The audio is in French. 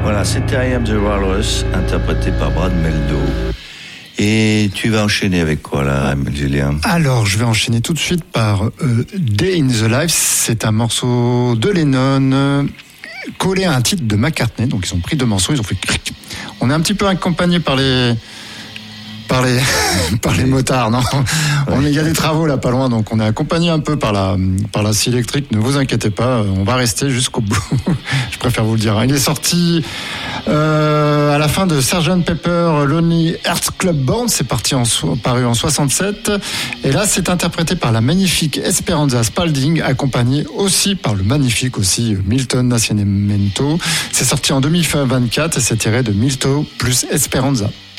Voilà, c'était I Am the Walrus, interprété par Brad Meldo. Et tu vas enchaîner avec quoi là, Julien ? Alors, je vais enchaîner tout de suite par Day in the Life. C'est un morceau de Lennon collé à un titre de McCartney. Donc, ils ont pris 2 morceaux, ils ont fait cric. On est un petit peu accompagné par les motards, non. Il y a des travaux là pas loin, donc on est accompagné un peu par la scie électrique. Ne vous inquiétez pas, on va rester jusqu'au bout. Je préfère vous le dire. Il est sorti à la fin de Sgt Pepper Lonely Hearts Club Band. C'est paru en 67. Et là, c'est interprété par la magnifique Esperanza Spalding, accompagné aussi par le magnifique aussi Milton Nascimento. C'est sorti en 2024 et c'est tiré de Milton plus Esperanza.